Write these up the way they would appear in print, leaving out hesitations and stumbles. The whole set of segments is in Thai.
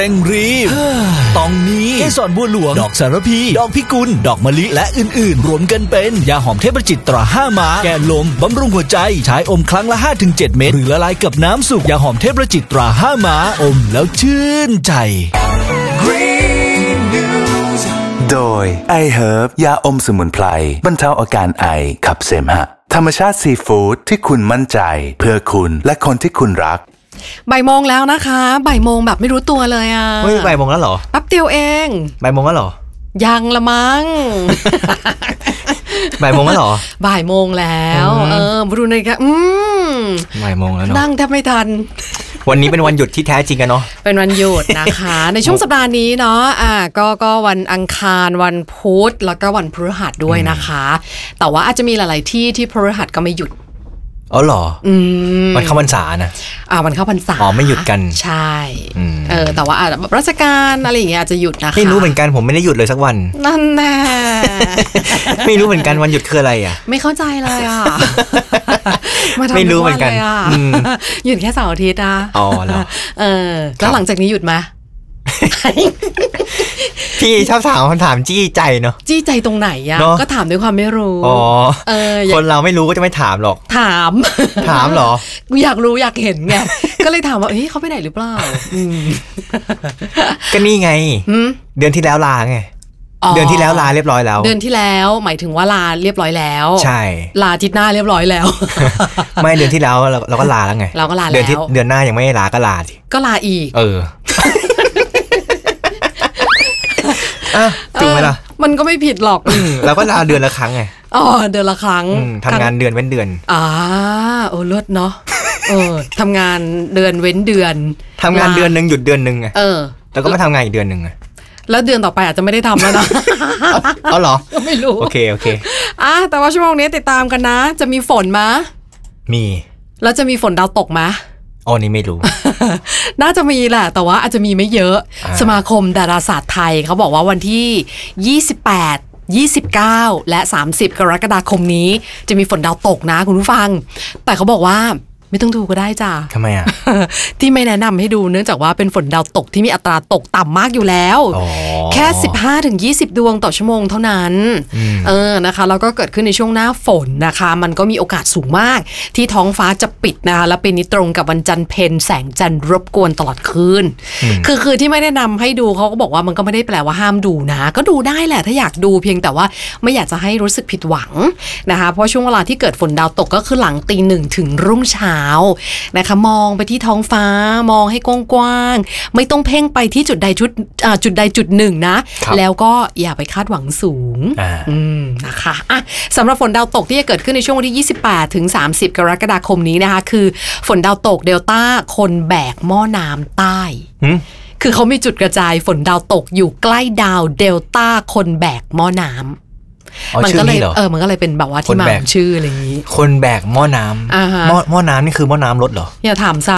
เร่งรีบตองนี้เกสรบัวหลวงดอกสารพีดอกพิกุลดอกมะลิและอื่นๆรวมกันเป็นยาหอมเทพจิตตรา5 ม้าแก้ลมบำรุงหัวใจใช้อมครั้งละ 5-7 เม็ดหรือละลายกับน้ำสุกยาหอมเทพจิตตรา5 ม้าอมแล้วชื่นใจโดยไอเฮิร์บยาอมสมุนไพรบรรเทาอาการไอขับเสมหะธรรมชาติซีฟู้ดที่คุณมั่นใจเพื่อคุณและคนที่คุณรักบ่ายโมงแล้วนะคะบ่ายโมงแบบไม่รู้ตัวเลยอ่ะเฮ้ยบ่ายโมงแล้วเหรอแป๊บเดียวเองบ่ายโมงแล้วเหรอยังละมั้งบ่ายโมงแล้วเหรอบ่ายโมงแล้วมาดูในกันบ่ายโมงแล้วเนาะนั่งแทบไม่ทันวันนี้เป็นวันหยุดที่แท้จริงกันเนาะเป็นวันหยุดนะคะในช่วงสัปดาห์นี้เนาะก็วันอังคารวันพุธแล้วก็วันพฤหัสด้วยนะคะแต่ว่าอาจจะมีหลายๆที่พฤหัสก็ไม่หยุดอ๋อเหรอวันเข้าพรรษานะวันเข้าพรรษาอ๋อไม่หยุดกันใช่แต่ว่าแบบราชการอะไรอย่างเงี้ยอาจจะหยุดนะคะไม่รู้เหมือนกันผมไม่ได้หยุดเลยสักวันนั่นแน่ไม่รู้เหมือนกันวันหยุดคืออะไรอ่ะไม่เข้าใจเลยอ่ะไม่รู้เหมือนกันหยุดแค่เสาร์อาทิตย์อ่ะอ๋อเหรอแล้วหลังจากนี้หยุดไหมพี่ชอบถามคำถามจี้ใจเนาะจี้ใจตรงไหนอะก็ถามด้วยความไม่รู้คนเราไม่รู้ก็จะไม่ถามหรอกถามเหรออยากรู้อยากเห็นไงก็เลยถามว่าเฮ้ยเขาไปไหนหรือเปล่าก็นี่ไงเดือนที่แล้วลาไงเดือนที่แล้วลาเรียบร้อยแล้วเดือนที่แล้วหมายถึงว่าลาเรียบร้อยแล้วใช่ลาอาทิตย์หน้าเรียบร้อยแล้วไม่เดือนที่แล้วเราก็ลาแล้วไงเราก็ลาแล้วเดือนหน้ายังไม่ลาก็ลาสิก็ลาอีกถูกไหมล่ะมันก็ไม่ผิดหรอกเราก็ลาเดือนละครั้งไงเดือนละครั้งทำงานเดือนเว้นเดือนเลิศเนาะทำงานเดือนเว้นเดือนทำงานเดือนนึงหยุดเดือนนึงไงแล้วก็มาทำงานอีกเดือนนึงไงแล้วเดือนต่อไปอาจจะไม่ได้ทำแล้วนะอ๋อเหรอไม่รู้โอเคแต่ว่าชั่วโมงนี้ติดตามกันนะจะมีฝนมั้ยมีแล้วจะมีฝนดาวตกมั้ยนี่ไม่รู้น่าจะมีแหละแต่ว่าอาจจะมีไม่เยอะสมาคมดาราศาสตร์ไทยเขาบอกว่าวันที่28 29และ30กรกฎาคมนี้จะมีฝนดาวตกนะคุณผู้ฟังแต่เขาบอกว่าไม่ต้องดูก็ได้จ้ะทำไมอ่ะที่ไม่แนะนำให้ดูเนื่องจากว่าเป็นฝนดาวตกที่มีอัตราตกต่ำมากอยู่แล้วแค่ 15-20 ดวงต่อชั่วโมงเท่านั้นนะคะแล้วก็เกิดขึ้นในช่วงหน้าฝนนะคะมันก็มีโอกาสสูงมากที่ท้องฟ้าจะปิดนะคะและเป็นนิตรงกับวันจันทร์เพ็ญแสงจันทร์รบกวนตลอดคืนคือที่ไม่แนะนำให้ดูเขาก็บอกว่ามันก็ไม่ได้แปลว่าห้ามดูนะก็ดูได้แหละถ้าอยากดูเพียงแต่ว่าไม่อยากจะให้รู้สึกผิดหวังนะคะเพราะช่วงเวลาที่เกิดฝนดาวตกก็คือหลัง 1:00 ถึงรุ่งเช้านะคะมองไปที่ท้องฟ้ามองให้กว้างๆไม่ต้องเพ่งไปที่จุดใดจุดหนึ่งนะแล้วก็อย่าไปคาดหวังสูงนะคะสำหรับฝนดาวตกที่จะเกิดขึ้นในช่วงวันที่28 ถึง 30 กรกฎาคมนี้นะคะคือฝนดาวตกเดลต้าคนแบกหม้อน้ำใต้คือเขามีจุดกระจายฝนดาวตกอยู่ใกล้ดาวเดลต้าคนแบกหม้อน้ำมันก็เลยมันก็เลยเป็นแบบว่าที่มาของชื่ออะไรอย่างนี้คนแบกหม้อน้ำหม้อน้ำนี่คือหม้อน้ำรถเหรออย่าถามซ้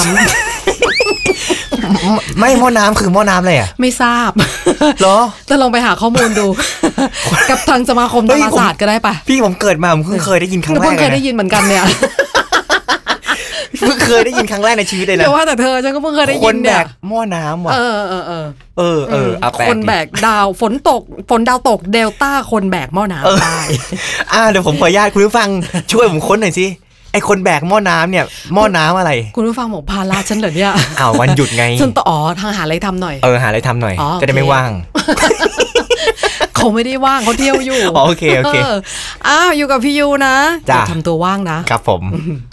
ำไม่หม้อน้ำคือหม้อน้ำอะไรอ่ะไม่ทราบเหรอจะลองไปหาข้อมูลดูกับทางสมาคมดาราศาสตร์ก็ได้ปะพี่ผมเกิดมาผมเพิ่งเคยได้ยินครั้งแรกเพิ่งเคยได้ยินเหมือนกันเนี่ยเพิ่งเคยได้ยินครั้งแรกในชีวิตเลยนะเดี๋ยวว่าแต่เธอฉันก็เพิ่งเคยได้ยินคนแบกหม้อน้ำว่ะคนแบกดาวฝนดาวตกเดลต้าคนแบกหม้อน้ำได้เดี๋ยวผมขออนุญาตคุณผู้ฟังช่วยผมค้นหน่อยสิไอคนแบกหม้อน้ำเนี่ยหม้อน้ำอะไรคุณผู้ฟังบอกพาราฉันเหรอเนี่ยวันหยุดไงฉันทางหาอะไรทำหน่อยหาอะไรทำหน่อยจะได้ไม่ว่างเขาไม่ได้ว่างเขาเที่ยวอยู่โอเคอยู่กับพี่ยูนะจะทำตัวว่างนะครับผม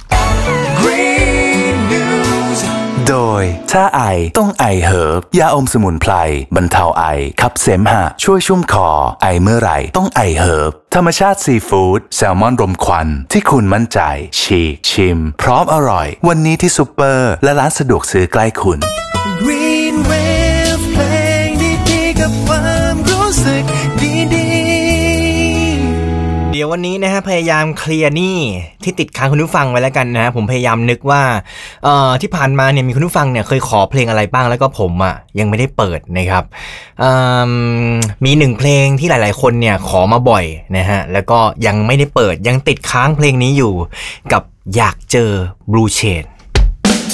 โดยถ้าไอต้องไอเฮิร์บยาอมสมุนไพรบรรเทาไอขับเสมหะช่วยชุ่มคอไอเมื่อไหร่ต้องไอเฮิร์บธรรมชาติซีฟู้ดแซลมอนรมควันที่คุณมั่นใจฉีกชิมพร้อมอร่อยวันนี้ที่ซุปเปอร์และร้านสะดวกซื้อใกล้คุณ Green Wave เพลงดีๆกับความรู้สึกดีๆเดี๋ยววันนี้นะฮะพยายามเคลียร์หนี้ที่ติดค้างคุณผู้ฟังไว้แล้วกันนะผมพยายามนึกว่าที่ผ่านมาเนี่ยมีคุณผู้ฟังเนี่ยเคยขอเพลงอะไรบ้างแล้วก็ผมยังไม่ได้เปิดนะครับมี1เพลงที่หลายๆคนเนี่ยขอมาบ่อยนะฮะแล้วก็ยังไม่ได้เปิดยังติดค้างเพลงนี้อยู่กับอยากเจอบลูเชด